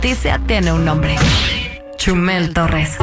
noticia tiene un nombre. Chumel Torres.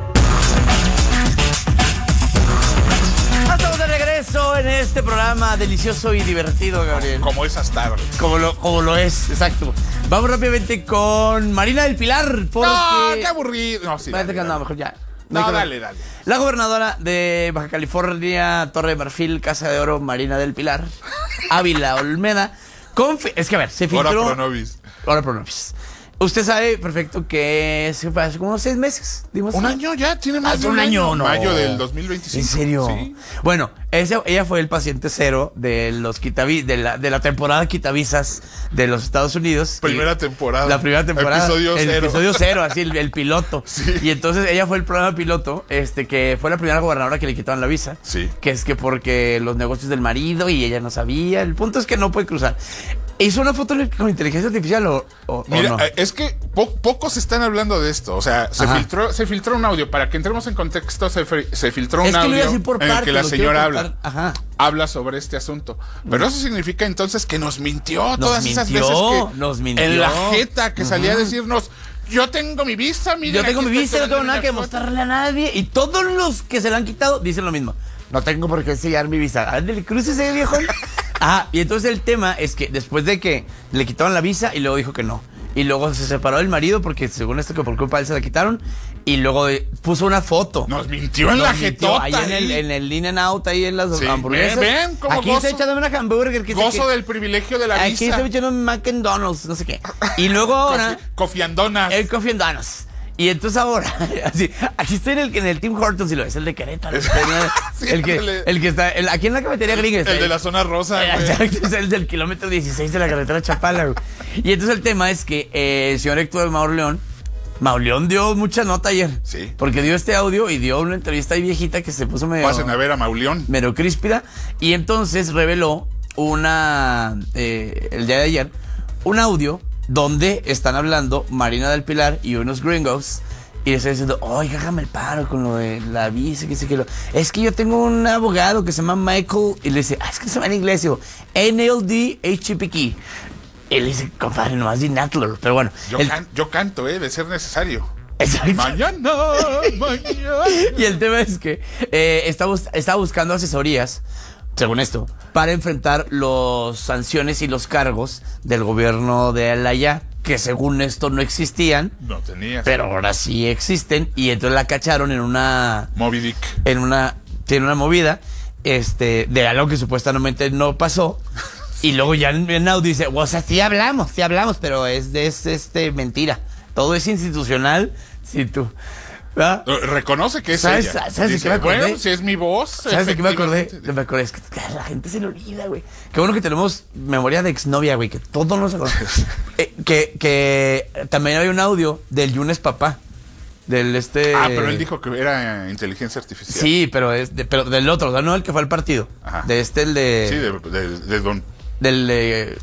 Estamos de regreso en este programa delicioso y divertido, Gabriel. Como esas tardes. Como lo es, exacto. Vamos rápidamente con Marina del Pilar. Porque... No, qué aburrido. No, sí. Parece que no, mejor ya. No, dale. La gobernadora de Baja California, Torre de Marfil, Casa de Oro, Marina del Pilar, Ávila Olmeda. Es que a ver, se filtró. Ora pro nobis. Usted sabe perfecto que hace como unos 6 meses. ¿Un año ya? ¿Tiene más de un año? No. Mayo del 2025. ¿En serio? Sí. Bueno, ella fue el paciente cero de los de la temporada quitavisas de los Estados Unidos. Primera temporada. La primera temporada. Episodio cero. Episodio cero, así, el piloto. Sí. Y entonces ella fue el programa piloto, que fue la primera gobernadora que le quitaron la visa. Sí. Que es que porque los negocios del marido y ella no sabía. El punto es que no puede cruzar. ¿Hizo una foto con inteligencia artificial o Mira, no? es que pocos están hablando de esto. O sea, se filtró un audio. Para que entremos en contexto, se filtró un audio en el que la señora habla sobre este asunto. Pero eso significa entonces que nos mintió todas esas veces que en la jeta que salía a decirnos: yo tengo mi visa, miren, yo tengo mi visa, no tengo nada que foto. mostrarle a nadie. Y todos los que se la han quitado dicen lo mismo: no tengo por qué sellar mi visa. Ándale, crúcese, viejo. Y entonces el tema es que después de que le quitaron la visa y luego dijo que no. Y luego se separó del marido porque según esto que por culpa de él se la quitaron. Y luego puso una foto. Nos mintió en la jetota. Ahí en el In-N-Out, ahí en las hamburguesas. Ven, cómo aquí gozo, está echándome una hamburger. Gozo del privilegio de la visa. Aquí está echando un McDonald's, no sé qué. Y luego ahora... Coffee and Donuts. El Coffee and Donuts. Y entonces ahora, así, aquí estoy en el Tim Hortons y lo es el de Querétaro. Sí, el que está aquí en la cafetería gringa. El de la zona rosa. Exacto, es el del kilómetro 16 de la carretera Chapala. Güey. Y entonces el tema es que el señor Héctor Mauleón dio mucha nota ayer. Sí. Porque dio este audio y dio una entrevista ahí viejita que se puso medio... Pasen a ver a Mauleón. Medio críspida. Y entonces reveló el día de ayer, un audio donde están hablando Marina del Pilar y unos gringos y le están diciendo: oye, hágame el paro con lo de la visa, que sé que es que yo tengo un abogado que se llama Michael, y le dice: es que se llama en inglés, digo, NLDHPK. Y le dice: compadre, nomás di Natler. Pero bueno, yo canto, de ser necesario. Exacto. Mañana. Y el tema es que está buscando asesorías, según esto, para enfrentar las sanciones y los cargos del gobierno de Alaya, que según esto no existían. No tenías. Pero ahora sí existen. Y entonces la cacharon en una... Moby Dick. Tiene una movida de algo que supuestamente no pasó. Y luego ya en audio dice: o sea, sí hablamos, pero es mentira. Todo es institucional. Si tú... ¿verdad? Reconoce que es ¿Sabes, ella. ¿sabes Dice, de qué me acordé? bueno, si es mi voz. ¿Sabes de qué me acordé? Me acordé, es que la gente se le olvida, güey. Qué bueno que tenemos memoria de exnovia, güey, que todos nos acordamos. que también había un audio del Yunes papá. Pero él dijo que era inteligencia artificial. Sí, pero del otro, o sea, no el que fue al partido. Ajá. El de... Sí, de don... De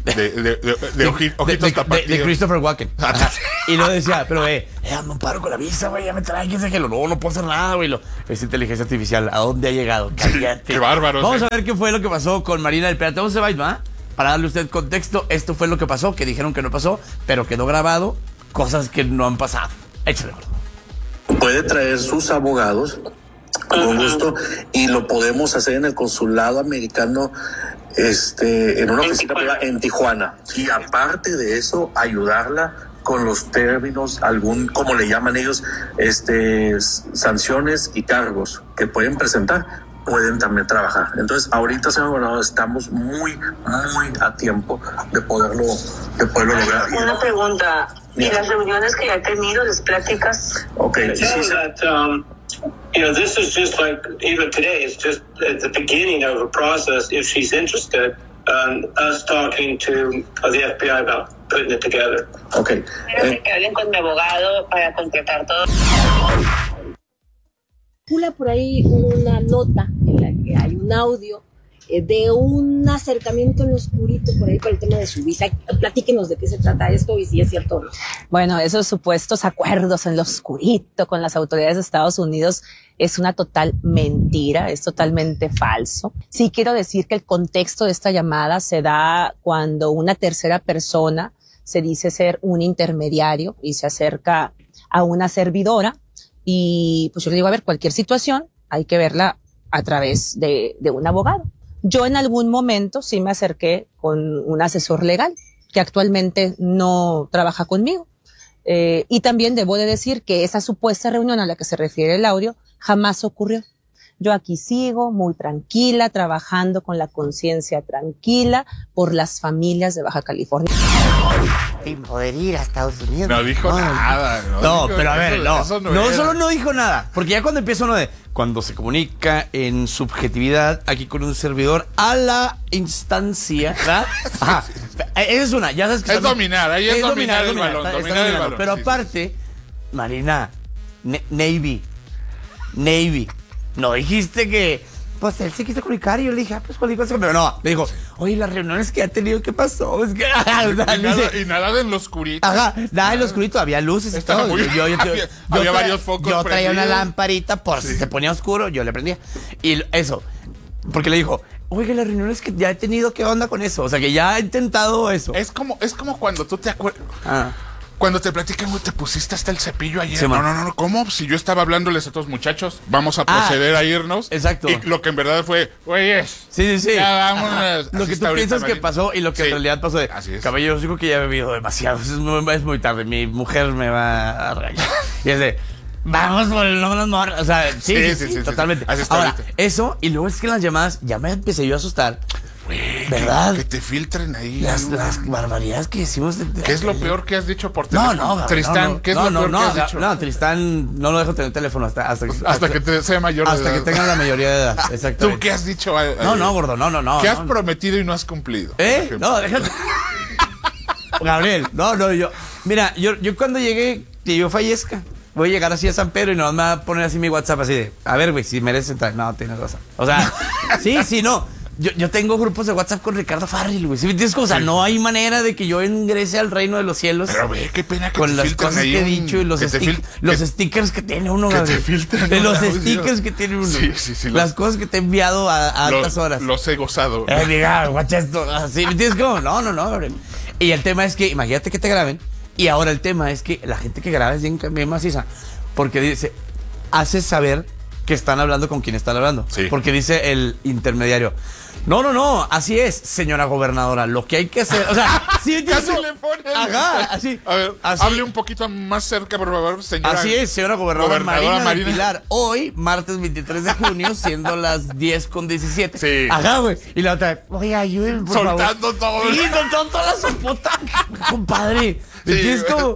ojitos tapatíos. De Christopher Walken. Y lo decía: pero me paro con la visa, güey, ya me trae, quién sabe que no puedo hacer nada, güey. Es inteligencia artificial. ¿A dónde ha llegado? Cállate. Qué bárbaro. Vamos a ver qué fue lo que pasó con Marina del Pilar. Vamos a ver, ¿va? Para darle a usted contexto, esto fue lo que pasó, que dijeron que no pasó, pero quedó grabado, cosas que no han pasado. Échale, gordo. Puede traer sus abogados con gusto y lo podemos hacer en el consulado americano, en una oficina privada en Tijuana. Y aparte de eso, ayudarla con los términos, como le llaman ellos, sanciones y cargos que pueden presentar, pueden también trabajar. Entonces, ahorita, señor gobernador, estamos muy, muy a tiempo de poderlo lograr. Una pregunta. ¿Y las reuniones que ya he tenido, las pláticas? Okay. This is just like, even today, it's just at the beginning of a process, if she's interested, us talking to the FBI about putting it together. Okay. Quiero que hablen con mi abogado para concretar todo. Circula por ahí una nota en la que hay un audio de un acercamiento en lo oscurito por ahí por el tema de su visa. Platíquenos de qué se trata esto y si es cierto o no. Bueno, esos supuestos acuerdos en lo oscurito con las autoridades de Estados Unidos es una total mentira, es totalmente falso. Sí quiero decir que el contexto de esta llamada se da cuando una tercera persona se dice ser un intermediario y se acerca a una servidora y pues yo le digo, a ver, cualquier situación hay que verla a través de un abogado. Yo en algún momento sí me acerqué con un asesor legal que actualmente no trabaja conmigo. Y también debo de decir que esa supuesta reunión a la que se refiere el audio jamás ocurrió. Yo aquí sigo muy tranquila, trabajando con la conciencia tranquila por las familias de Baja California. Sin poder ir a Estados Unidos. No dijo nada. No, dijo, pero a ver, no solo no dijo nada. Porque ya cuando empieza uno de... Cuando se comunica en subjetividad aquí con un servidor a la instancia, ¿verdad? Ajá. Esa es una, ya sabes que... Es dominar, ahí es dominar el balón. Dominar el balón. Pero aparte, Marina, Navy. No dijiste que... Pues él se quiso comunicar y yo le dije, pues cualquier cosa. Pero no, me dijo, oye, las reuniones que ha tenido, ¿qué pasó? Es que... y nada en lo oscurito. Ajá, nada en lo oscurito, había luces y todo. Había varios focos. Yo traía una lamparita por si se ponía oscuro, yo le prendía. Y eso, porque le dijo, oye, las reuniones que ya he tenido, ¿qué onda con eso? O sea, que ya he intentado eso. Es como cuando tú te acuerdas... Cuando te platican, güey, te pusiste hasta el cepillo ayer. Sí, no, ¿cómo? Si yo estaba hablándoles a todos muchachos, vamos a proceder a irnos. Exacto. Y lo que en verdad fue, güey, Sí. Ya vámonos. Lo que tú piensas que pasó y lo que en realidad pasó de... Así es. Caballero, yo digo que ya he bebido demasiado. Es muy tarde. Mi mujer me va a regañar. Y es de... Vamos por el no nos morras. O sea, sí, totalmente. Así está. Ahora, eso, y luego es que en las llamadas ya me empecé yo a asustar. ¿Verdad? Que te filtren ahí. Las barbaridades que decimos. ¿Qué es lo peor que has dicho por teléfono? No, Tristán, ¿qué es lo peor que has dicho? No, Tristán no lo dejo tener teléfono hasta que te sea mayor de edad. Hasta que tenga la mayoría de edad, exactamente. ¿Tú qué has dicho? No, gordo, no. ¿Qué has prometido y no has cumplido? No, déjate. Gabriel, yo. Mira, yo cuando llegué, que yo fallezca, voy a llegar así a San Pedro y nomás me va a poner así mi WhatsApp así de, a ver, güey, si mereces entrar. No, tienes razón. O sea, sí, no. Yo tengo grupos de WhatsApp con Ricardo Farrell, güey. ¿Sí me entiendes? O sea, no hay manera de que yo ingrese al reino de los cielos. Pero ve, qué pena que con las cosas que he dicho y los stickers que tiene uno, Gabriel. Que te filtran. De los stickers que tiene uno. Sí. Las cosas que te he enviado a altas horas. Los he gozado. Diga, guacha esto. Así, ¿me entiendes cómo? No, Gabriel. Y el tema es que, imagínate que te graben. Y ahora el tema es que la gente que graba es bien maciza. Porque dice, hace saber que están hablando con quien están hablando. Sí. Porque dice el intermediario, no, así es, señora gobernadora, lo que hay que hacer, o sea, sí, casi le ponen. Ajá, así. A ver, así, hable un poquito más cerca, por favor, señora. Así es, señora gobernadora Marina del Pilar. Hoy, martes 23 de junio, siendo las 10:17. Sí. Ajá, güey. Y la otra, oye, ayúdenme, por soltando favor. todo. Sí, soltando toda la sopota, compadre. Sí,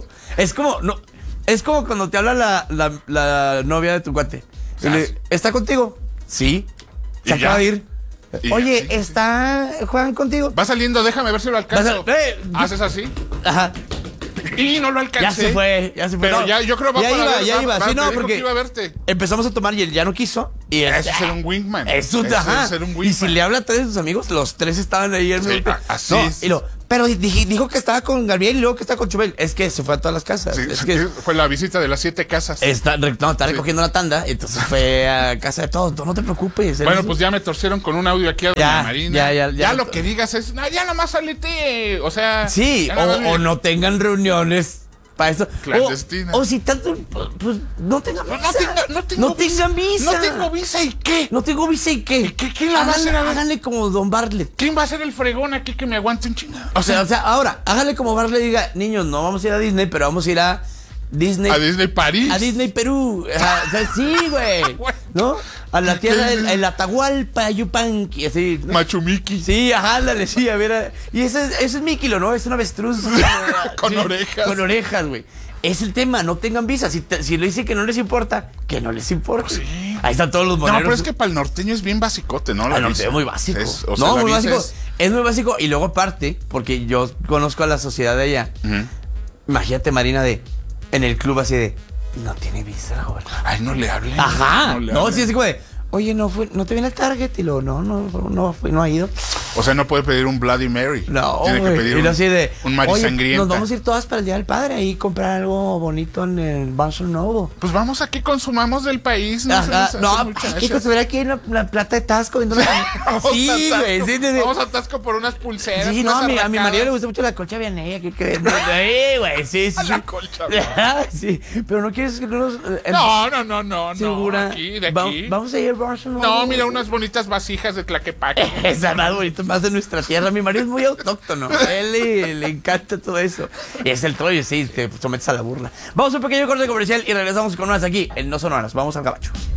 es como cuando te habla la novia de tu cuate. Y le, ¿está contigo? Sí. Se acaba de ir. Oye, ¿está Juan contigo? Va saliendo, déjame ver si lo alcanzo. ¿Haces así? Ajá. Y no lo alcancé. Ya se fue. Pero no, yo creo que va ya iba. Sí, no, porque iba a verte. Empezamos a tomar y él ya no quiso. Y eso es ser un wingman. Eso es ser un wingman. Y si le habla a 3 de sus amigos, los 3 estaban ahí. Así es. Pero dijo que estaba con Gabriel y luego que estaba con Chubel. Es que se fue a todas las casas. Sí, es que fue la visita de las 7 casas. Está recogiendo la tanda. Entonces fue a casa de todos. No te preocupes. Bueno, pues ya me torcieron con un audio aquí a Doña Marina. Ya lo que digas es, ya nomás salite. O sea. Sí, o no tengan reuniones para eso. Clandestina. O si tanto, pues no tengan visa. No tengan visa. No tengo visa y qué. No tengo visa y qué. ¿Quién la va a hacer? Háganle como Don Bartlett. ¿Quién va a ser el fregón aquí que me aguante un chingado? O sea, ahora, háganle como Bartlett y diga, niños, no vamos a ir a Disney, pero vamos a ir a Disney. A Disney París. A Disney Perú. O sea, sí, güey. ¿No? A la tierra del Atahualpa, Yupanqui, así. ¿No? Machu Miki. Sí, ándale, sí, a ver. Y ese es Mickey, ¿no? Es un avestruz. Con orejas. Con orejas, güey. Es el tema, no tengan visa. Si le dicen que no les importa, que no les importa. Pues sí. Ahí están todos los moneros. No, pero es que para el norteño es bien basicote, ¿no? El norteño es muy básico. No, muy básico. Es muy básico. Y luego aparte, porque yo conozco a la sociedad de allá. Imagínate, Marina, en el club así de, no tiene visa, güey. Ay, no le hablé. Ajá. No, sí, así como de, oye, no te viene el target. Y luego, no ha ido. O sea, no puede pedir un Bloody Mary. No, tiene que pedir un Mari Sangrienta. Nos vamos a ir todas para el Día del Padre ahí comprar algo bonito en el Barnes & Noble. Pues vamos a que consumamos del país. No, hay que consumir aquí en la plata de Tasco. Sí, güey. Vamos a Tasco por unas pulseras. Sí, no, a mi marido le gusta mucho la colcha vianella. Güey, sí. La colcha. Sí, pero no quieres que nos... No. ¿Segura? De aquí. Vamos a ir al Barnes & Noble. No, mira, unas bonitas vasijas de Tlaquepaque. Esa más bonito, más de nuestra tierra. Mi marido es muy autóctono. A él le encanta todo eso. Y es el trollo, sí, te sometes a la burla. Vamos a un pequeño corte comercial y regresamos con más aquí en No Son Horas. Vamos al Gabacho.